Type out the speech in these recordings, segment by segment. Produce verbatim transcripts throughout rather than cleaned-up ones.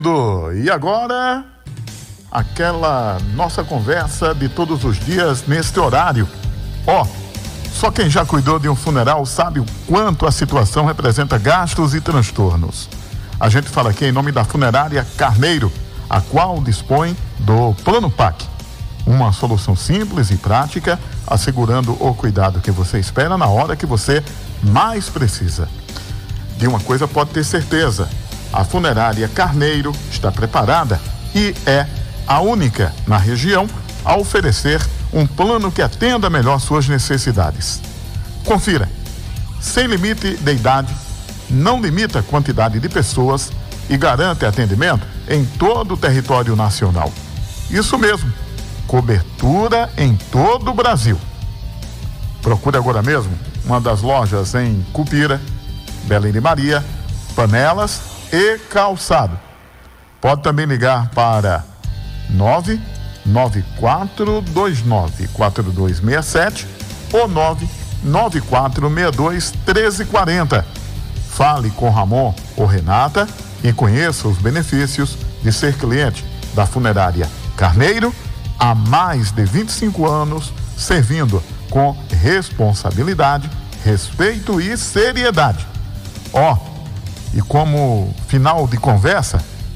E agora, aquela nossa conversa de todos os dias neste horário. Ó, oh, só quem já cuidou de um funeral sabe o quanto a situação representa gastos e transtornos. A gente fala aqui em nome da Funerária Carneiro, a qual dispõe do Plano P A C. Uma solução simples e prática, assegurando o cuidado que você espera na hora que você mais precisa. De uma coisa pode ter certeza: a Funerária Carneiro está preparada e é a única na região a oferecer um plano que atenda melhor suas necessidades. Confira: sem limite de idade, não limita a quantidade de pessoas e garante atendimento em todo o território nacional. Isso mesmo, cobertura em todo o Brasil. Procure agora mesmo uma das lojas em Cupira, Belém de Maria, Panelas e Calçado. Pode também ligar para nove nove quatro dois nove quatro dois seis sete ou nove nove quatro seis dois um três quatro zero. Fale com Ramon ou Renata e conheça os benefícios de ser cliente da Funerária Carneiro há mais de vinte e cinco anos, servindo com responsabilidade, respeito e seriedade. Ó, oh, e como final de conversa,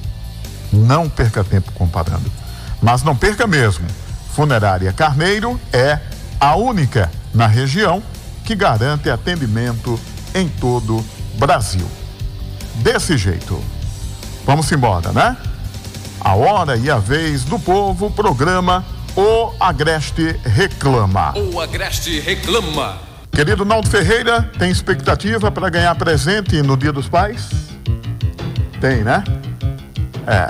não perca tempo comparando. Mas não perca mesmo. Funerária Carneiro é a única na região que garante atendimento em todo o Brasil. Desse jeito. Vamos embora, né? A hora e a vez do povo, programa O Agreste Reclama. O Agreste Reclama. Querido Naldo Ferreira, tem expectativa para ganhar presente no Dia dos Pais? Tem, né? É.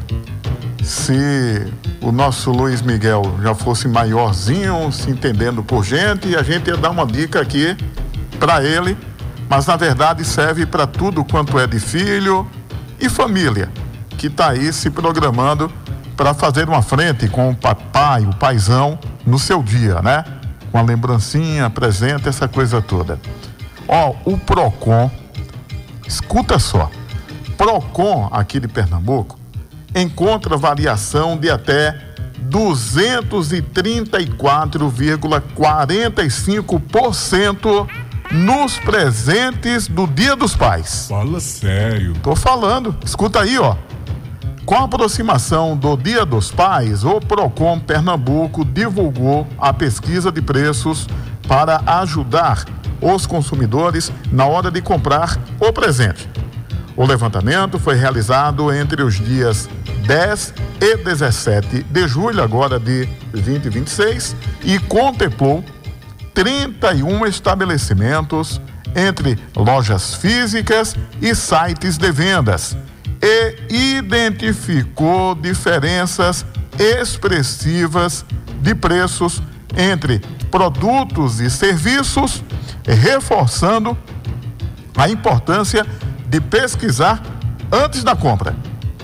Se o nosso Luiz Miguel já fosse maiorzinho, se entendendo por gente, a gente ia dar uma dica aqui para ele, mas na verdade serve para tudo quanto é de filho e família, que está aí se programando para fazer uma frente com o papai, o paizão, no seu dia, né? Uma lembrancinha, presente, essa coisa toda. Ó, o Procon, escuta só, Procon aqui de Pernambuco encontra variação de até duzentos e trinta e quatro vírgula quarenta e cinco por cento nos presentes do Dia dos Pais. Fala sério. Tô falando, escuta aí, ó. Com a aproximação do Dia dos Pais, o Procon Pernambuco divulgou a pesquisa de preços para ajudar os consumidores na hora de comprar o presente. O levantamento foi realizado entre os dias dez e dezessete de julho, agora de vinte e vinte e seis, e contemplou trinta e um estabelecimentos entre lojas físicas e sites de vendas, e identificou diferenças expressivas de preços entre produtos e serviços, reforçando a importância de pesquisar antes da compra.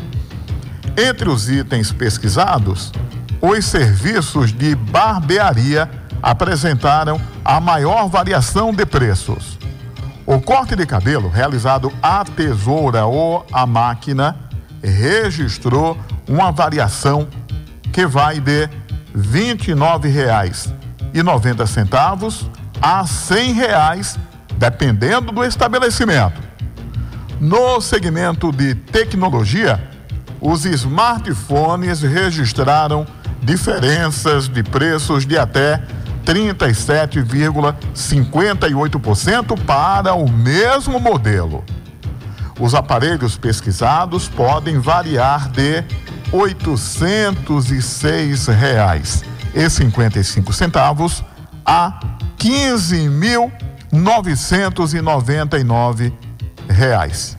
Entre os itens pesquisados, os serviços de barbearia apresentaram a maior variação de preços. O corte de cabelo realizado à tesoura ou à máquina registrou uma variação que vai de vinte e nove reais e noventa centavos a cem reais, dependendo do estabelecimento. No segmento de tecnologia, os smartphones registraram diferenças de preços de até trinta e sete vírgula cinquenta e oito por cento para o mesmo modelo. Os aparelhos pesquisados podem variar de oitocentos e seis reais e cinquenta e cinco centavos a quinze mil novecentos e noventa e nove reais.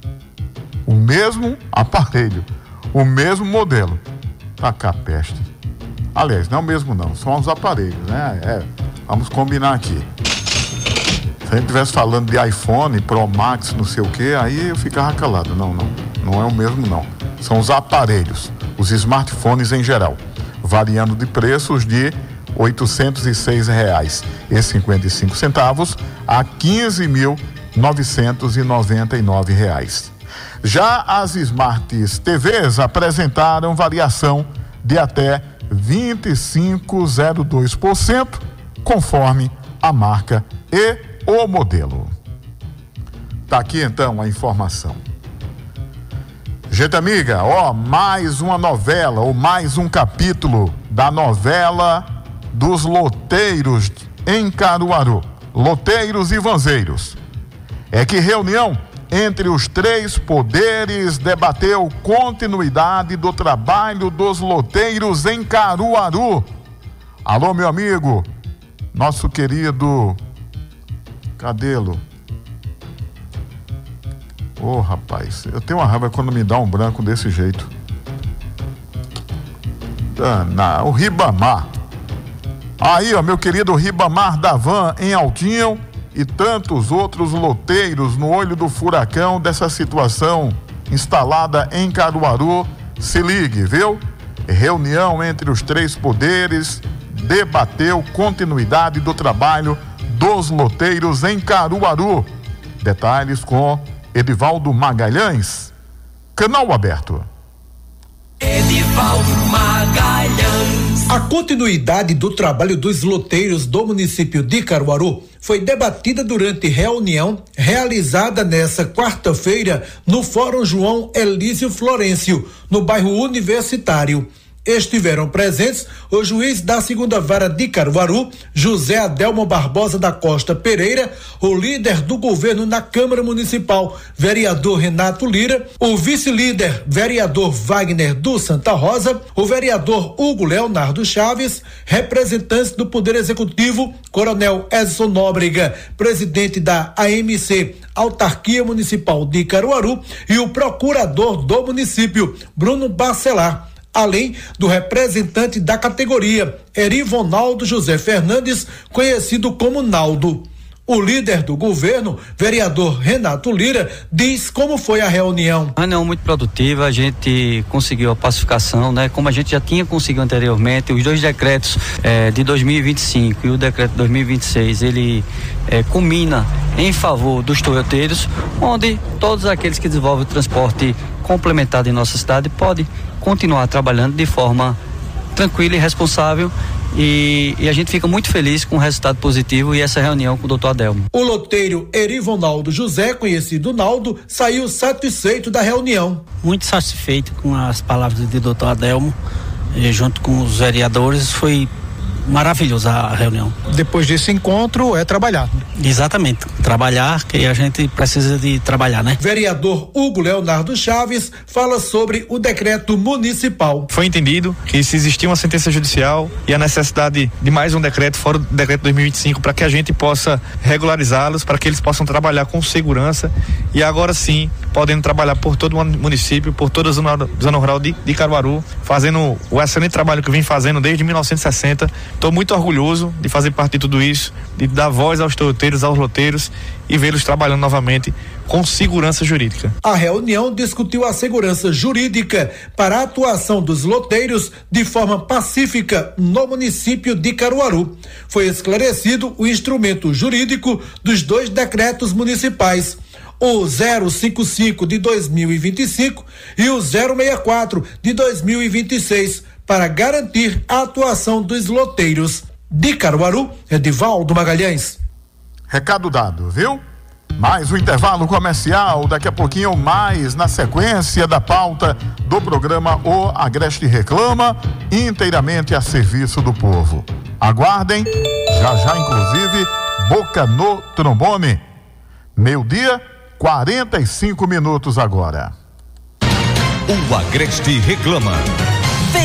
O mesmo aparelho, o mesmo modelo. Tá cá, peste. Aliás, não é o mesmo não, são os aparelhos, né? É, vamos combinar aqui. Se a gente estivesse falando de iPhone, Pro Max, não sei o que, aí eu ficava calado. Não, não, não é o mesmo não. São os aparelhos, os smartphones em geral, variando de preços de oitocentos e seis reais e cinquenta e cinco centavos a quinze mil novecentos e noventa e nove reais. Já as Smart T Vs apresentaram variação de até vinte e cinco vírgula zero dois por cento, conforme a marca e o modelo. Tá aqui então a informação. Gente amiga, ó, mais uma novela ou mais um capítulo da novela dos loteiros em Caruaru. Loteiros e vanzeiros. É que reunião entre os três poderes debateu continuidade do trabalho dos loteiros em Caruaru. Alô, meu amigo, nosso querido Cadelo. Ô, oh, rapaz, eu tenho uma raiva quando me dá um branco desse jeito. Dana, o Ribamar. Aí, ó, meu querido Ribamar da Van em Altinho e tantos outros loteiros no olho do furacão dessa situação instalada em Caruaru. Se ligue, viu? Reunião entre os três poderes debateu continuidade do trabalho dos loteiros em Caruaru. Detalhes com Edivaldo Magalhães, canal aberto. Edivaldo Magalhães. A continuidade do trabalho dos loteiros do município de Caruaru foi debatida durante reunião realizada nesta quarta-feira no Fórum João Elísio Florencio, no bairro Universitário. Estiveram presentes o juiz da segunda vara de Caruaru, José Adelmo Barbosa da Costa Pereira, o líder do governo na Câmara Municipal, vereador Renato Lira, o vice-líder, vereador Wagner do Santa Rosa, o vereador Hugo Leonardo Chaves, representantes do Poder Executivo, Coronel Edson Nóbrega, presidente da A M C, Autarquia Municipal de Caruaru, e o procurador do município, Bruno Bacelar, além do representante da categoria, Erivonaldo José Fernandes, conhecido como Naldo. O líder do governo, vereador Renato Lira, diz como foi a reunião. A reunião muito produtiva, a gente conseguiu a pacificação, né? Como a gente já tinha conseguido anteriormente, os dois decretos eh, de dois mil e vinte e cinco e o decreto de dois mil e vinte e seis, ele eh, culmina em favor dos toyoteiros, onde todos aqueles que desenvolvem o transporte complementado em nossa cidade podem continuar trabalhando de forma tranquila e responsável. E, e a gente fica muito feliz com o resultado positivo e essa reunião com o doutor Adelmo. O loteiro Erivonaldo José, conhecido Naldo, saiu satisfeito da reunião. Muito satisfeito com as palavras do doutor Adelmo, e junto com os vereadores, foi maravilhosa a reunião. Depois desse encontro é trabalhar. Exatamente, trabalhar, que a gente precisa de trabalhar, né? Vereador Hugo Leonardo Chaves fala sobre o decreto municipal. Foi entendido que se existia uma sentença judicial e a necessidade de mais um decreto fora do decreto dois mil e vinte e cinco para que a gente possa regularizá-los, para que eles possam trabalhar com segurança e agora sim podendo trabalhar por todo o município, por toda a zona, zona rural de, de Caruaru, fazendo o excelente trabalho que vem fazendo desde mil novecentos e sessenta. Estou muito orgulhoso de fazer parte de tudo isso, de dar voz aos toyoteiros, aos loteiros e vê-los trabalhando novamente com segurança jurídica. A reunião discutiu a segurança jurídica para a atuação dos loteiros de forma pacífica no município de Caruaru. Foi esclarecido o instrumento jurídico dos dois decretos municipais, o zero cinquenta e cinco de dois mil e vinte e cinco e o zero sessenta e quatro de dois mil e vinte e seis, para garantir a atuação dos loteiros. De Caruaru, Edivaldo Magalhães. Recado dado, viu? Mais um intervalo comercial, daqui a pouquinho mais na sequência da pauta do programa O Agreste Reclama, inteiramente a serviço do povo. Aguardem, já já inclusive, Boca no Trombone. Meio-dia, quarenta e cinco minutos agora. O Agreste Reclama.